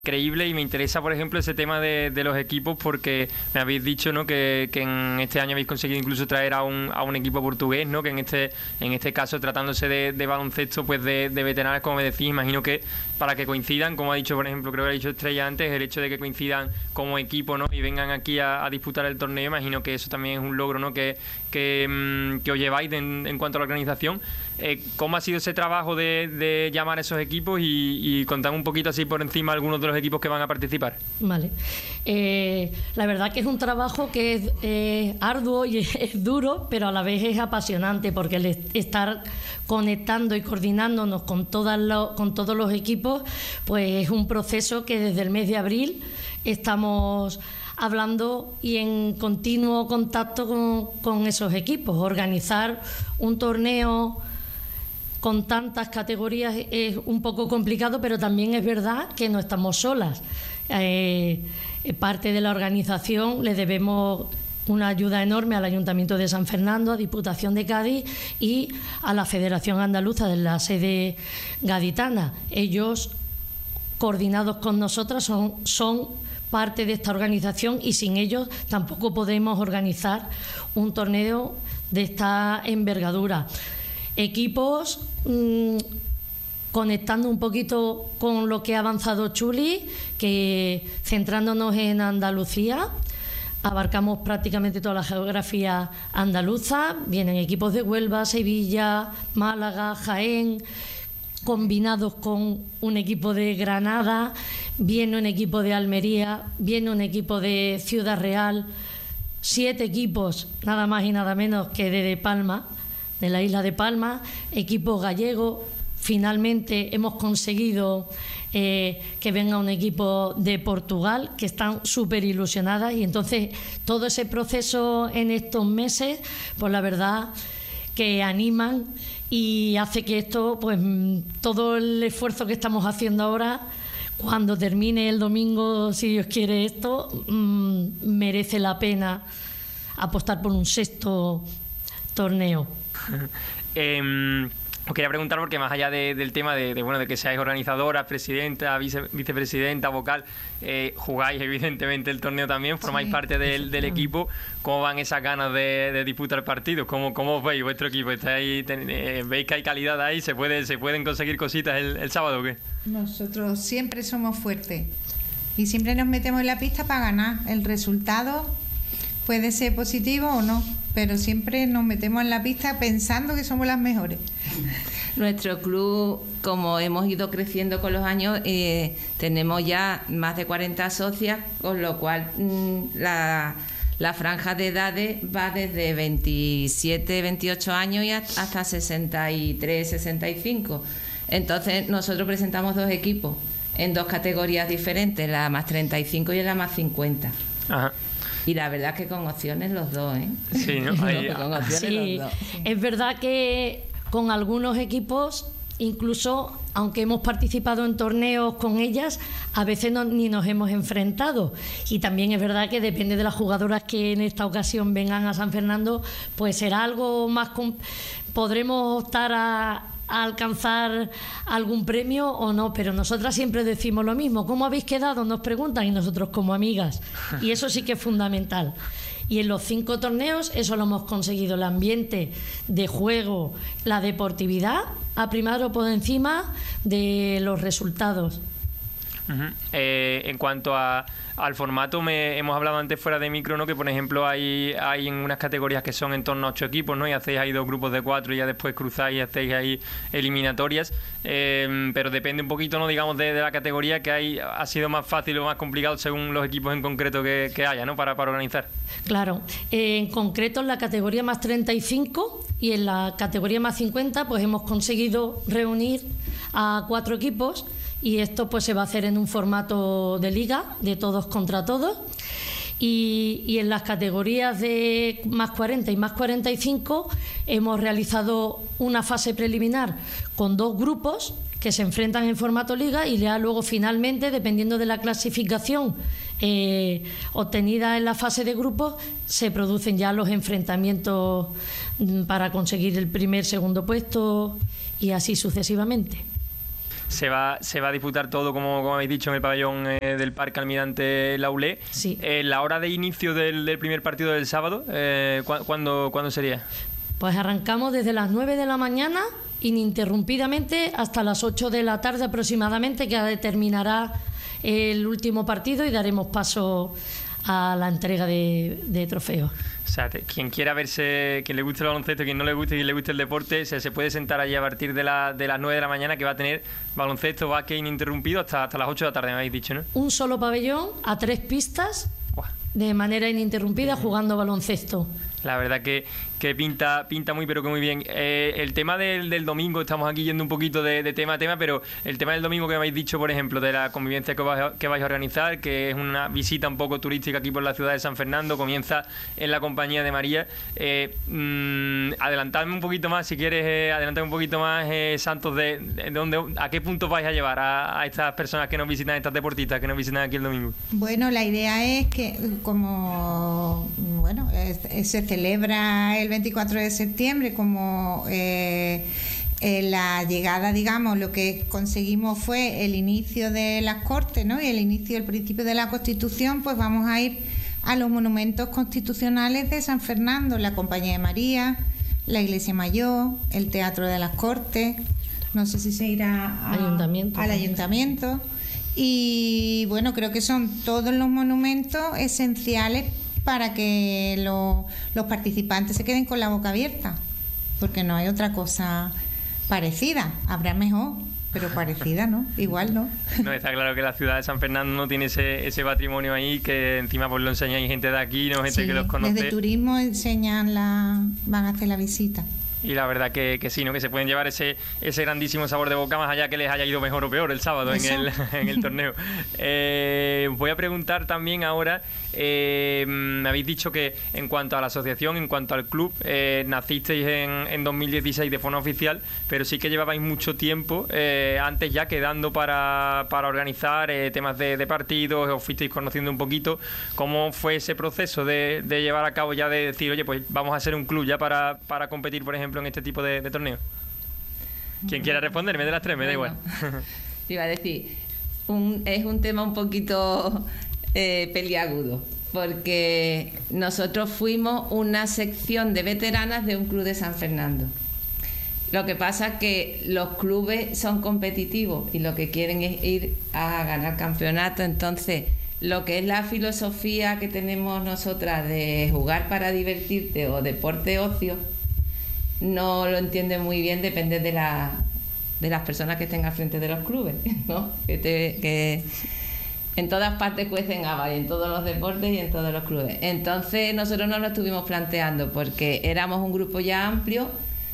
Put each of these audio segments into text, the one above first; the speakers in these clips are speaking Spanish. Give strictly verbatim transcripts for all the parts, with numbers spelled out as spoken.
Increíble, y me interesa, por ejemplo, ese tema de, de los equipos, porque me habéis dicho, ¿no?, que, que en este año habéis conseguido incluso traer a un, a un equipo portugués, ¿no?, que en este en este caso, tratándose de, de baloncesto, pues de, de veteranos, como me decís, imagino que para que coincidan, como ha dicho, por ejemplo, creo que ha dicho Estrella antes, el hecho de que coincidan como equipo, ¿no?, y vengan aquí a, a disputar el torneo, imagino que eso también es un logro, ¿no?, que, que, mmm, que os lleváis de, en, en cuanto a la organización. Eh, ¿Cómo ha sido ese trabajo de, de llamar a esos equipos y, y contar un poquito así por encima algunos de los equipos que van a participar? Vale. Eh, la verdad que es un trabajo que es eh, arduo y es, es duro, pero a la vez es apasionante, porque el estar conectando y coordinándonos con, todas lo, con todos los equipos, pues es un proceso que desde el mes de abril estamos hablando y en continuo contacto con, con esos equipos. Organizar un torneo con tantas categorías es un poco complicado, pero también es verdad que no estamos solas. Eh, parte de la organización le debemos una ayuda enorme al Ayuntamiento de San Fernando, a Diputación de Cádiz y a la Federación Andaluza de la sede gaditana. Ellos, coordinados con nosotras, son, son parte de esta organización, y sin ellos tampoco podemos organizar un torneo de esta envergadura. Equipos, mmm, conectando un poquito con lo que ha avanzado Chuli, que centrándonos en Andalucía, abarcamos prácticamente toda la geografía andaluza. Vienen equipos de Huelva, Sevilla, Málaga, Jaén, combinados con un equipo de Granada, viene un equipo de Almería, viene un equipo de Ciudad Real, siete equipos nada más y nada menos que de, de Palma, de la isla de Palma, equipo gallego. Finalmente hemos conseguido eh, que venga un equipo de Portugal, que están súper ilusionadas, y entonces todo ese proceso en estos meses, pues la verdad que animan y hace que esto, pues todo el esfuerzo que estamos haciendo ahora, cuando termine el domingo, si Dios quiere esto, mmm, merece la pena apostar por un sexto torneo. eh... Os quería preguntar, porque más allá de, del tema de, de bueno de que seáis organizadora, presidenta, vice, vicepresidenta, vocal, eh, jugáis evidentemente el torneo también, formáis sí, parte del, del equipo. ¿Cómo van esas ganas de, de disputar partidos? ¿Cómo, ¿Cómo os veis vuestro equipo? ¿Estáis, ten, eh, ¿Veis que hay calidad ahí? ¿Se, puede, ¿Se pueden conseguir cositas el, el sábado o qué? Nosotros siempre somos fuertes y siempre nos metemos en la pista para ganar. El resultado puede ser positivo o no, pero siempre nos metemos en la pista pensando que somos las mejores. Nuestro club, como hemos ido creciendo con los años, eh, tenemos ya más de cuarenta socias, con lo cual mmm, la, la franja de edades va desde veintisiete, veintiocho años y hasta sesenta y tres, sesenta y cinco. Entonces nosotros presentamos dos equipos en dos categorías diferentes, la más treinta y cinco y la más cincuenta. Ajá. Y la verdad es que con opciones los dos, ¿eh? Sí, ¿no? Ahí, con opciones sí, los dos. Es verdad que con algunos equipos, incluso aunque hemos participado en torneos con ellas, a veces no, ni nos hemos enfrentado. Y también es verdad que depende de las jugadoras que en esta ocasión vengan a San Fernando, pues será algo más... Podremos optar a... a alcanzar algún premio o no, pero nosotras siempre decimos lo mismo. ¿Cómo habéis quedado?, nos preguntan, y nosotros como amigas, y eso sí que es fundamental. Y en los cinco torneos eso lo hemos conseguido: el ambiente de juego, la deportividad ha primado por encima de los resultados. Uh-huh. Eh, en cuanto a, al formato, me, hemos hablado antes fuera de micro, ¿no?, que por ejemplo hay, hay en unas categorías que son en torno a ocho equipos, ¿no?, y hacéis ahí dos grupos de cuatro y ya después cruzáis y hacéis ahí eliminatorias, eh, pero depende un poquito, ¿no?, digamos de, de la categoría, que hay, ha sido más fácil o más complicado según los equipos en concreto que, que haya, ¿no?, para, para organizar. Claro, eh, en concreto en la categoría más treinta y cinco y en la categoría más cincuenta, pues hemos conseguido reunir a cuatro equipos. Y esto pues se va a hacer en un formato de liga, de todos contra todos. Y, y en las categorías de más cuarenta y más cuarenta y cinco hemos realizado una fase preliminar con dos grupos que se enfrentan en formato liga, y ya luego finalmente, dependiendo de la clasificación eh, obtenida en la fase de grupos, se producen ya los enfrentamientos para conseguir el primer, segundo puesto y así sucesivamente. se va se va a disputar todo, como, como habéis dicho, en el pabellón eh, del Parque Almirante Laulé. Sí. Eh, la hora de inicio del, del primer partido del sábado, eh, ¿cu ¿cuándo, ¿cuándo sería? Pues arrancamos desde las nueve de la mañana ininterrumpidamente hasta las ocho de la tarde aproximadamente, que determinará el último partido y daremos paso a la entrega de, de trofeos. O sea, te, quien quiera verse, quien le guste el baloncesto, quien no le guste, quien le guste el deporte, se, se puede sentar allí a partir de, la, de las nueve de la mañana, que va a tener baloncesto, básquet ininterrumpido hasta, hasta las ocho de la tarde, me habéis dicho, ¿no? Un solo pabellón a tres pistas, Buah. de manera ininterrumpida, jugando baloncesto. La verdad que, que pinta pinta muy pero que muy bien. Eh, el tema del, del domingo, estamos aquí yendo un poquito de, de tema a tema, pero el tema del domingo que me habéis dicho, por ejemplo, de la convivencia que vais, a, que vais a organizar, que es una visita un poco turística aquí por la ciudad de San Fernando, comienza en la compañía de María. Eh, mmm, adelantadme un poquito más, si quieres, eh, adelantadme un poquito más, eh, Santos, de, de dónde, a qué punto vais a llevar a, a estas personas que nos visitan, estas deportistas que nos visitan aquí el domingo. Bueno, la idea es que, como, bueno, es, es, se celebra el veinticuatro de septiembre, como eh, eh, la llegada, digamos, lo que conseguimos fue el inicio de las Cortes, ¿no? Y el inicio, el principio de la Constitución, pues vamos a ir a los monumentos constitucionales de San Fernando, la Compañía de María, la Iglesia Mayor, el Teatro de las Cortes, no sé si se irá a, ayuntamiento, al ayuntamiento. Y bueno, creo que son todos los monumentos esenciales para que lo, los participantes se queden con la boca abierta, porque no hay otra cosa parecida. Habrá mejor, pero parecida, ¿no? Igual, ¿no? No, está claro que la ciudad de San Fernando no tiene ese, ese patrimonio ahí, que encima pues lo enseñáis gente de aquí, no gente Sí, que los conoce. desde turismo enseñan la, van a hacer la visita. Y la verdad que, que sí, ¿no? Que se pueden llevar ese, ese grandísimo sabor de boca, más allá que les haya ido mejor o peor el sábado en el, en el torneo. Eh, voy a preguntar también ahora, eh, me habéis dicho que en cuanto a la asociación, en cuanto al club, eh, nacisteis en, en dos mil dieciséis de forma oficial, pero sí que llevabais mucho tiempo eh, antes ya quedando para, para organizar eh, temas de, de partidos, os fuisteis conociendo un poquito. ¿Cómo fue ese proceso de, de llevar a cabo ya, de decir, oye, pues vamos a ser un club ya para, para competir, por ejemplo, en este tipo de, de torneos? Quien quiera responder, me de las tres, me bueno, da igual. Te iba a decir, un, es un tema un poquito eh, peliagudo, porque nosotros fuimos una sección de veteranas de un club de San Fernando. Lo que pasa es que los clubes son competitivos y lo que quieren es ir a ganar campeonato. Entonces, lo que es la filosofía que tenemos nosotras de jugar para divertirte o deporte ocio, no lo entiende muy bien, depende de la de las personas que estén al frente de los clubes, ¿no? Que, te, que en todas partes cuecen habas, y en todos los deportes y en todos los clubes. Entonces nosotros nos lo estuvimos planteando porque éramos un grupo ya amplio,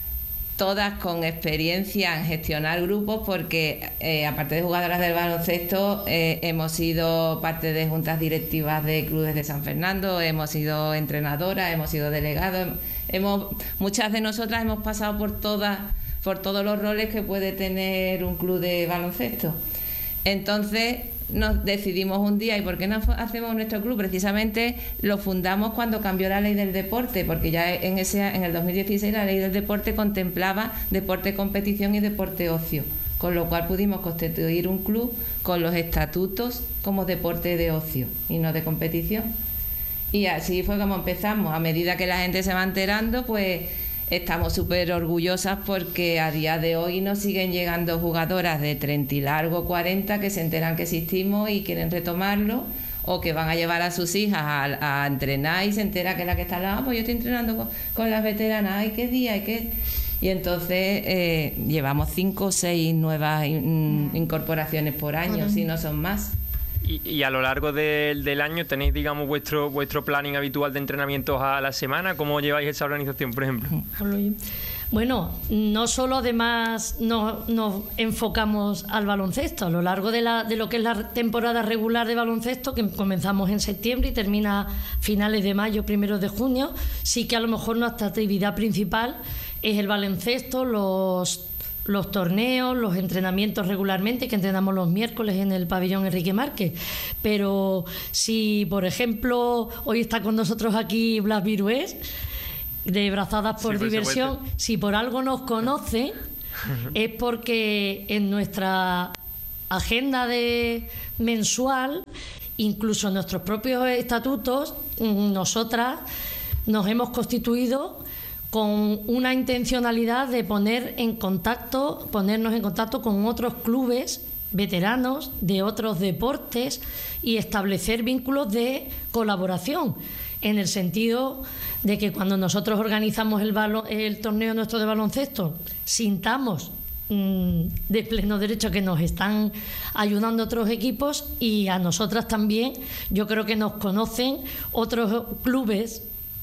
todas con experiencia en gestionar grupos, porque eh, aparte de jugadoras del baloncesto, eh, hemos sido parte de juntas directivas de clubes de San Fernando, hemos sido entrenadoras, hemos sido delegados, hemos, muchas de nosotras hemos pasado por todas, por todos los roles que puede tener un club de baloncesto. Entonces nos decidimos un día, ¿y por qué no hacemos nuestro club? Precisamente lo fundamos cuando cambió la ley del deporte, porque ya en ese en el dos mil dieciséis la ley del deporte contemplaba deporte competición y deporte ocio, con lo cual pudimos constituir un club con los estatutos como deporte de ocio y no de competición. Y así fue como empezamos. A medida que la gente se va enterando, pues estamos súper orgullosas, porque a día de hoy nos siguen llegando jugadoras de treinta y largo, cuarenta, que se enteran que existimos y quieren retomarlo, o que van a llevar a sus hijas a, a entrenar y se entera que la que está al lado, pues yo estoy entrenando con, con las veteranas, ay, qué día, ay, qué... Y entonces eh, llevamos cinco o seis nuevas in, incorporaciones por año, bueno, si no son más. Y, y a lo largo de, del año tenéis, digamos, vuestro vuestro planning habitual de entrenamientos a la semana. ¿Cómo lleváis esa organización, por ejemplo? Bueno, no solo además nos, nos enfocamos al baloncesto. A lo largo de, la, de lo que es la temporada regular de baloncesto, que comenzamos en septiembre y termina a finales de mayo, primeros de junio, sí que a lo mejor nuestra actividad principal es el baloncesto, los los torneos, los entrenamientos regularmente, que entrenamos los miércoles en el pabellón Enrique Márquez. Pero si, por ejemplo, hoy está con nosotros aquí Blas Virués, de Brazadas por, sí, por Diversión, supuesto. Si por algo nos conoce, es porque en nuestra agenda de mensual, incluso en nuestros propios estatutos, nosotras nos hemos constituido con una intencionalidad de poner en contacto, ponernos en contacto con otros clubes veteranos de otros deportes y establecer vínculos de colaboración, en el sentido de que cuando nosotros organizamos el, balon, el torneo nuestro de baloncesto, sintamos mmm, de pleno derecho que nos están ayudando otros equipos, y a nosotras también. Yo creo que nos conocen otros clubes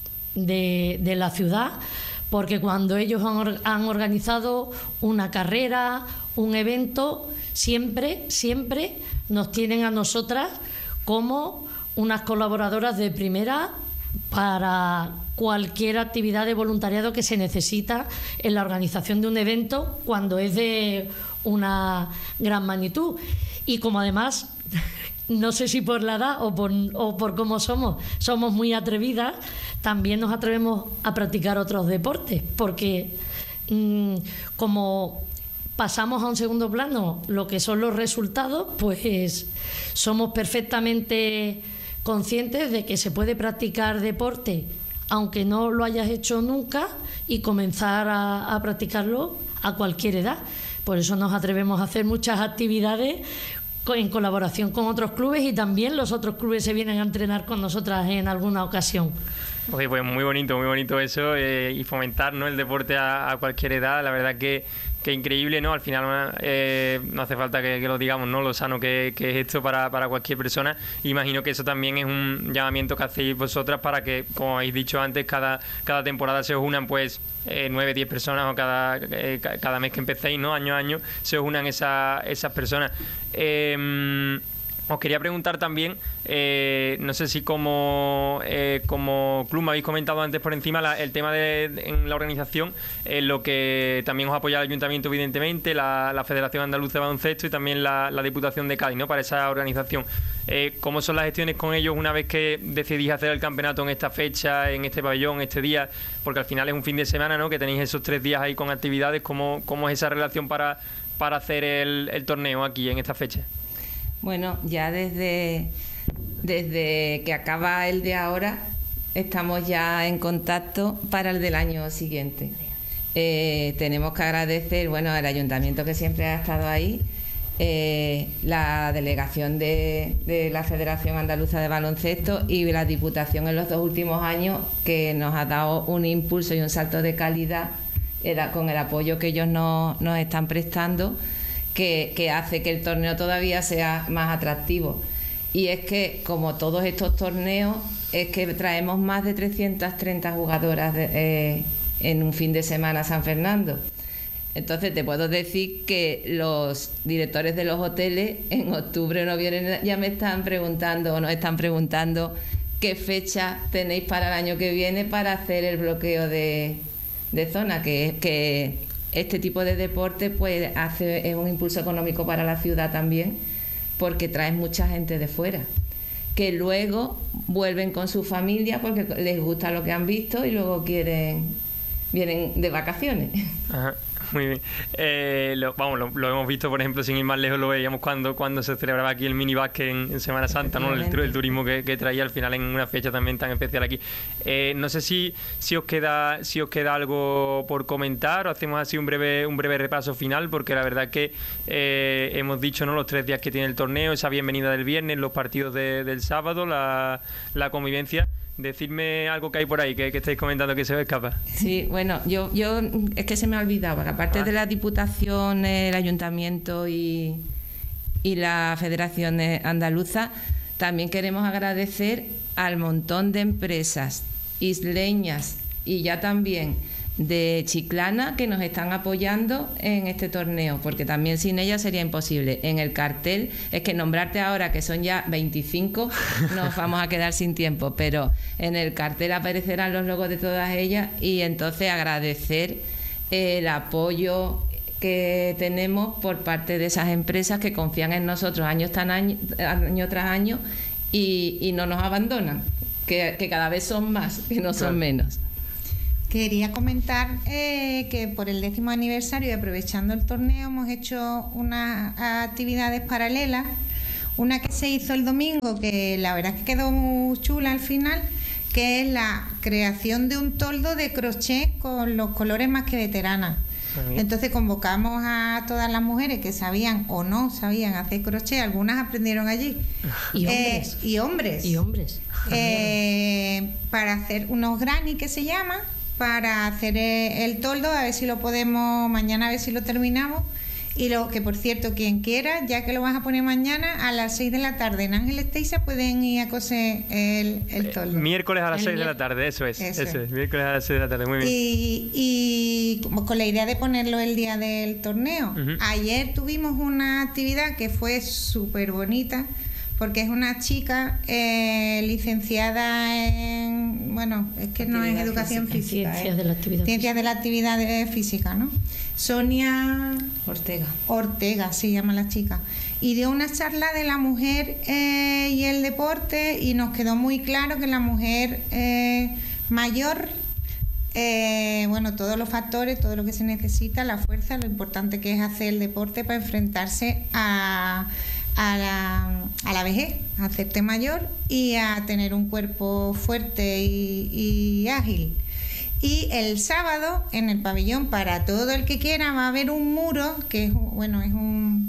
de, de la ciudad, porque cuando ellos han, han organizado una carrera, un evento, siempre, siempre nos tienen a nosotras como unas colaboradoras de primera para cualquier actividad de voluntariado que se necesita en la organización de un evento cuando es de una gran magnitud. Y como además, no sé si por la edad o por, o por cómo somos, somos muy atrevidas, también nos atrevemos a practicar otros deportes, porque mmm, como pasamos a un segundo plano lo que son los resultados, pues somos perfectamente conscientes de que se puede practicar deporte aunque no lo hayas hecho nunca y comenzar a, a practicarlo a cualquier edad. Por eso nos atrevemos a hacer muchas actividades en colaboración con otros clubes, y también los otros clubes se vienen a entrenar con nosotras en alguna ocasión. Oye, pues muy bonito, muy bonito eso, eh, y fomentar, ¿no?, el deporte a, a cualquier edad. La verdad que que increíble, ¿no? Al final eh, no hace falta que, que lo digamos, ¿no?, lo sano que, que es esto para, para cualquier persona. Imagino que eso también es un llamamiento que hacéis vosotras para que, como habéis dicho antes, cada, cada temporada se os unan pues eh, nueve, diez personas, o cada, eh, cada mes que empecéis, ¿no?, año a año, se os unan esa, esas personas. Eh, Os quería preguntar también, eh, no sé si como, eh, como club me habéis comentado antes por encima la, el tema de, de en la organización, en eh, lo que también os apoya el Ayuntamiento, evidentemente, la, la Federación Andaluza de Baloncesto y también la, la Diputación de Cádiz, ¿no?, para esa organización. Eh, ¿Cómo son las gestiones con ellos una vez que decidís hacer el campeonato en esta fecha, en este pabellón, este día? Porque al final es un fin de semana, ¿no?, que tenéis esos tres días ahí con actividades. ¿Cómo, cómo es esa relación para, para hacer el, el torneo aquí en esta fecha? Bueno, ya desde, desde que acaba el de ahora, estamos ya en contacto para el del año siguiente. Eh, tenemos que agradecer, bueno, al ayuntamiento que siempre ha estado ahí, eh, la delegación de, de la Federación Andaluza de Baloncesto y la Diputación en los dos últimos años, que nos ha dado un impulso y un salto de calidad era, con el apoyo que ellos nos, nos están prestando, Que, que hace que el torneo todavía sea más atractivo. Y es que, como todos estos torneos, es que traemos más de trescientas treinta jugadoras de, eh, en un fin de semana a San Fernando. Entonces te puedo decir que los directores de los hoteles en octubre o noviembre ya me están preguntando, o nos están preguntando, qué fecha tenéis para el año que viene para hacer el bloqueo de, de zona, que que este tipo de deporte pues hace es un impulso económico para la ciudad también, porque trae mucha gente de fuera que luego vuelven con su familia porque les gusta lo que han visto y luego quieren vienen de vacaciones. Ajá. Muy bien. Eh, lo, vamos, lo, lo hemos visto, por ejemplo, sin ir más lejos, lo veíamos cuando, cuando se celebraba aquí el mini básquet en, en Semana Santa, ¿no? El, el turismo que, que traía al final en una fecha también tan especial aquí. Eh, no sé si, si os queda si os queda algo por comentar, o hacemos así un breve un breve repaso final, porque la verdad que eh, hemos dicho, ¿no?, los tres días que tiene el torneo, esa bienvenida del viernes, los partidos de, del sábado, la, la convivencia. Decidme algo que hay por ahí que, que estáis comentando que se os escapa. Sí, bueno, yo yo es que se me olvidaba que aparte ah. de la Diputación, el Ayuntamiento y, y la Federación Andaluza, también queremos agradecer al montón de empresas isleñas y ya también de Chiclana que nos están apoyando en este torneo, porque también sin ellas sería imposible. En el cartel, es que nombrarte ahora que son ya veinticinco, nos vamos a quedar sin tiempo, pero en el cartel aparecerán los logos de todas ellas, y entonces agradecer el apoyo que tenemos por parte de esas empresas que confían en nosotros año, tras año, año tras año y, y no nos abandonan, que, que cada vez son más, que no son menos. Quería comentar eh, que por el décimo aniversario y aprovechando el torneo hemos hecho unas actividades paralelas. Una que se hizo el domingo, que la verdad es que quedó muy chula al final, que es la creación de un toldo de crochet con los colores Más que Veteranas. Entonces convocamos a todas las mujeres que sabían o no sabían hacer crochet, algunas aprendieron allí. Y hombres. Eh, y hombres. Y hombres. Eh, para hacer unos granny que se llama, para hacer el toldo, a ver si lo podemos, mañana a ver si lo terminamos. Y lo que, por cierto, quien quiera, ya que lo vas a poner mañana, a las seis de la tarde en Ángeles Teiza pueden ir a coser el, el toldo. Eh, miércoles a las el seis de la tarde, eso es. Eso eso es. es. Miércoles a las seis de la tarde, muy bien. Y, y como con la idea de ponerlo el día del torneo. Uh-huh. Ayer tuvimos una actividad que fue súper bonita, porque es una chica eh, licenciada en, bueno, es que no es educación física, Ciencias eh. de la actividad Ciencias de la actividad de física, ¿no? Sonia Ortega. Ortega se llama la chica. Y dio una charla de la mujer eh, y el deporte, y nos quedó muy claro que la mujer eh, mayor, eh, bueno, todos los factores, todo lo que se necesita, la fuerza, lo importante que es hacer el deporte para enfrentarse a A la, a la vejez, a hacerte mayor y a tener un cuerpo fuerte y, y ágil. Y el sábado en el pabellón, para todo el que quiera, va a haber un muro que es, bueno, es un,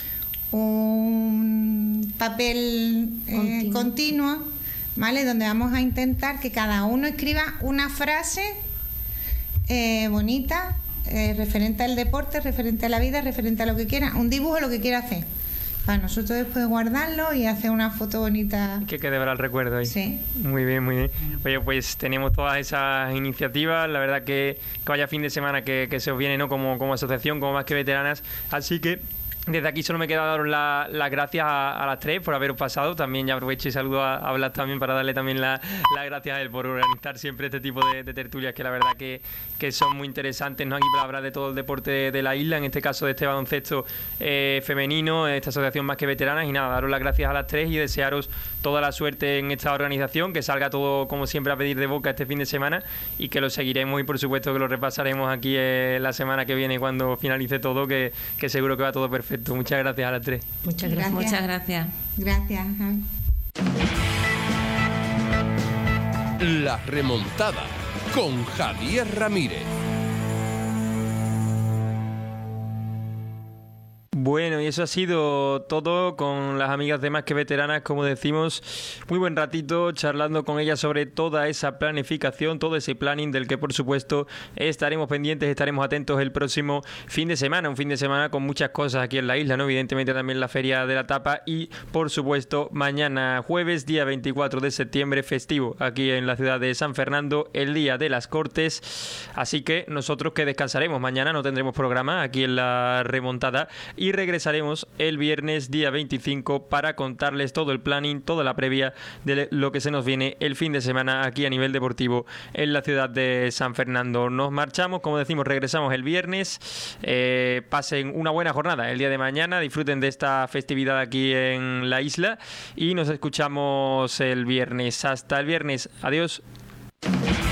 un papel eh, Continuo. continuo, ¿vale? Donde vamos a intentar que cada uno escriba una frase eh, bonita, eh, referente al deporte, referente a la vida, referente a lo que quiera, un dibujo, lo que quiera hacer, para nosotros después guardarlo y hacer una foto bonita. Que quede para el recuerdo ahí. Sí. Muy bien, muy bien. Oye, pues tenemos todas esas iniciativas. La verdad que, que vaya fin de semana que, que se os viene, ¿no? Como, como asociación, como Más que Veteranas. Así que desde aquí solo me queda daros las la gracias a, a las tres por haberos pasado. También ya aprovecho y saludo a, a Blas también para darle también las la gracias a él por organizar siempre este tipo de, de tertulias que la verdad que, que son muy interesantes, ¿no? Aquí para hablar de todo el deporte de, de la isla, en este caso de este baloncesto eh, femenino, esta asociación Más que Veteranas. Y nada, daros las gracias a las tres y desearos toda la suerte en esta organización, que salga todo como siempre a pedir de boca este fin de semana y que lo seguiremos y por supuesto que lo repasaremos aquí eh, la semana que viene cuando finalice todo, que, que seguro que va todo perfecto. Muchas gracias a las tres. Muchas gracias. Muchas gracias. Gracias, Javi. La remontada con Javier Ramírez. Bueno, y eso ha sido todo con las amigas de Más que Veteranas, como decimos, muy buen ratito charlando con ellas sobre toda esa planificación, todo ese planning del que por supuesto estaremos pendientes, estaremos atentos el próximo fin de semana, un fin de semana con muchas cosas aquí en la isla, ¿no? Evidentemente también la Feria de la Tapa y por supuesto mañana jueves, día veinticuatro de septiembre, festivo aquí en la ciudad de San Fernando, el Día de las Cortes, así que nosotros que descansaremos, mañana no tendremos programa aquí en la remontada y regresaremos el viernes día veinticinco para contarles todo el planning, toda la previa de lo que se nos viene el fin de semana aquí a nivel deportivo en la ciudad de San Fernando. Nos marchamos, como decimos, regresamos el viernes. Eh, pasen una buena jornada el día de mañana, disfruten de esta festividad aquí en la isla y nos escuchamos el viernes. Hasta el viernes, adiós.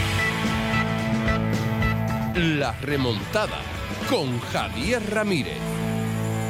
La remontada con Javier Ramírez.